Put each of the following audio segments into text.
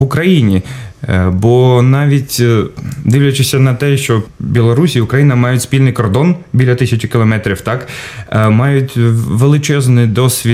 Україні. Бо навіть дивлячись на те, що Білорусь і Україна мають спільний кордон біля 1000 кілометрів, так, мають величезний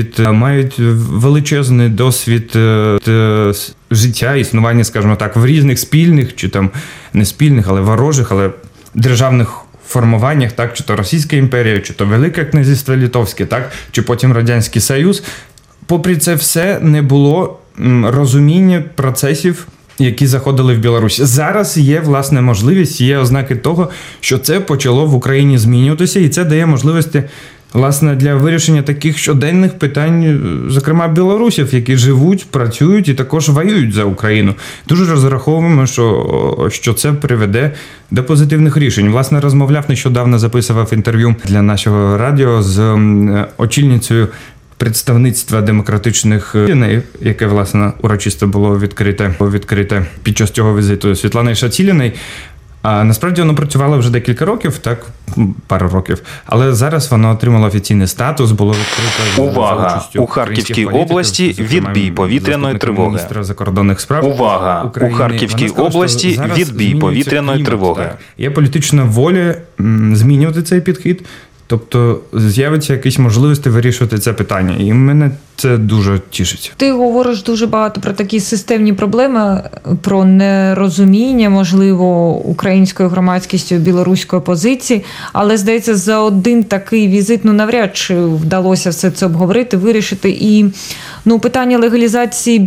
досвід життя, існування, скажімо так, в різних спільних, чи там не спільних, але ворожих, але державних формуваннях, так, чи то Російська імперія, чи то Велике князівство Литовське, так, чи потім Радянський Союз. Попри це все не було розуміння процесів, які заходили в Білорусь. Зараз є, власне, можливість, є ознаки того, що це почало в Україні змінюватися, і це дає можливості, власне, для вирішення таких щоденних питань, зокрема, білорусів, які живуть, працюють і також воюють за Україну. Дуже розраховуємо, що це приведе до позитивних рішень. Власне, розмовляв нещодавно, записував інтерв'ю для нашого радіо з очільницею представництва демократичних людей, яке, власне, урочисто було відкрите під час цього візиту Світлани Шаціліної. А насправді воно працювало вже декілька років, так, пару років, але зараз воно отримало офіційний статус, було відкрито. Увага! У Харківській області відбій повітряної тривоги. Міністра закордонних справ. Увага! У Харківській області відбій повітряної тривоги. Так. Є політична воля змінювати цей підхід. Тобто з'явиться якісь можливості вирішувати це питання. І мене це дуже тішить. Ти говориш дуже багато про такі системні проблеми, про нерозуміння, можливо, українською громадськістю білоруської позиції. Але, здається, за один такий візит, навряд чи вдалося все це обговорити, вирішити. І питання легалізації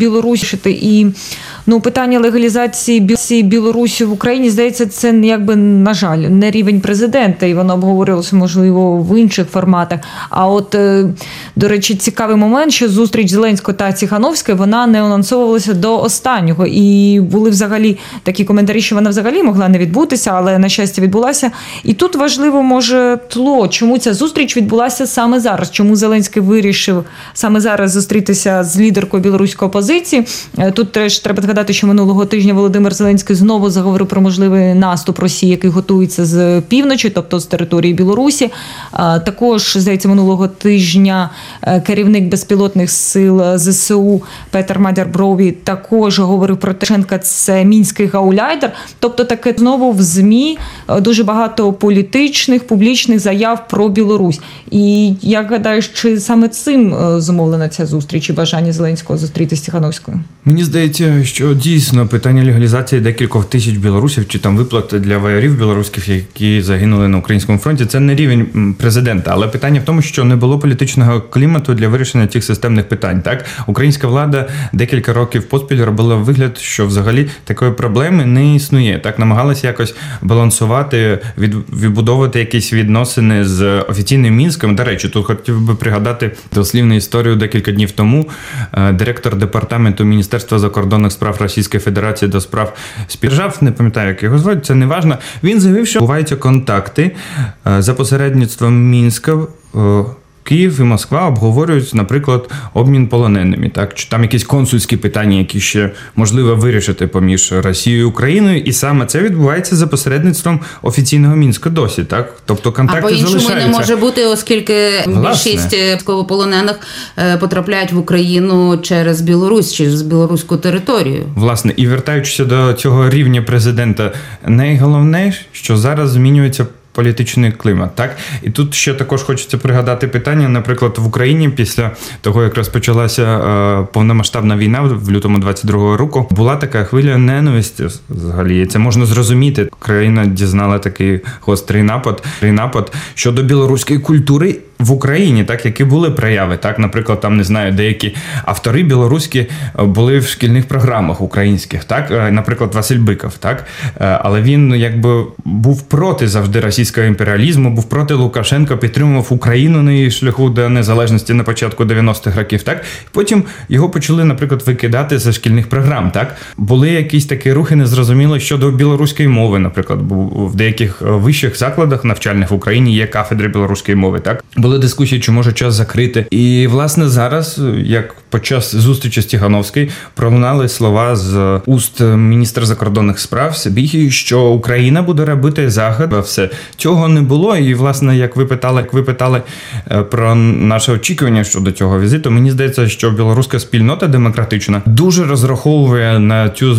Білорусі в Україні, здається, це на жаль, не рівень президента, і воно обговорювалося, можливо, в інших форматах. А от, до речі, цікавий момент, що зустріч Зеленського та Ціхановської, вона не анонсовувалася до останнього. І були взагалі такі коментарі, що вона взагалі могла не відбутися, але, на щастя, відбулася. І тут важливо, може, тло, чому ця зустріч відбулася саме зараз, чому Зеленський вирішив саме зараз зустрітися з лідеркою білоруської опозиції. Тут теж треба згадати, що минулого тижня Володимир Зеленський знову заговорив про можливий наступ Росії, який готується з півночі, тобто з території Білорусі. Також, здається, минулого тижня керівник безпілотних сил ЗСУ Петер Мадяр-Брові також говорив про Тимошенка, це мінський гауляйтер. Тобто таке знову в ЗМІ дуже багато політичних, публічних заяв про Білорусь. І я гадаю, чи саме цим зумовлена ця зустріч і бажання Зеленського зустрітися з Ціхановською? Мені здається, що дійсно питання легалізації декількох тисяч білорусів чи там виплати для воярів білоруських, які загинули на українському фронті, це не рівень президента. Але питання в тому, що не було політичного клімату для вирішення цих системних питань. Так, українська влада декілька років поспіль робила вигляд, що взагалі такої проблеми не існує. Так, намагалася якось балансувати, відбудовувати якісь відносини з офіційним Мінськом. До речі, тут хотів би пригадати дослівну історію декілька днів тому. Директор департаменту Міністерства закордонних справ Російської Федерації до справ співдержав, не пам'ятаю, як його звати, це не важливо. Він заявив, що відбуваються контакти за посередництвом Мінська. Київ і Москва обговорюють, наприклад, обмін полоненими, так? Чи там якісь консульські питання, які ще можливо вирішити поміж Росією і Україною, і саме це відбувається за посередництвом офіційного Мінська досі, так? Тобто контакти залишаються. А по-іншому не може бути, оскільки більшість військовополонених потрапляють в Україну через Білорусь, через білоруську територію. Власне, і вертаючись до цього рівня президента, найголовне, що зараз змінюється політичний клімат, так? І тут ще також хочеться пригадати питання, наприклад, в Україні після того, як розпочалася повномасштабна війна в лютому 22-го року, була така хвиля ненависті взагалі. Це можна зрозуміти. Країна дізнала такий гострий напад щодо білоруської культури в Україні, так, які були прояви, так, наприклад, там, не знаю, деякі автори білоруські були в шкільних програмах українських, так, наприклад, Василь Биков, так, але він якби був проти завжди російського імперіалізму, був проти Лукашенка, підтримував Україну на її шляху до незалежності на початку 90-х років, так, потім його почали, наприклад, викидати зі шкільних програм, так, були якісь такі рухи незрозуміло щодо білоруської мови, наприклад, в деяких вищих закладах навчальних в Україні є кафедри білоруської мови, так, були були дискусії, чи може час закрити. І, власне, зараз, як під час зустрічі з Тихановською, пролунали слова з уст міністра закордонних справ Сибігі, що Україна буде робити захід. Все цього не було. І, власне, як ви питали про наше очікування щодо цього візиту, мені здається, що білоруська спільнота демократична дуже розраховує на цю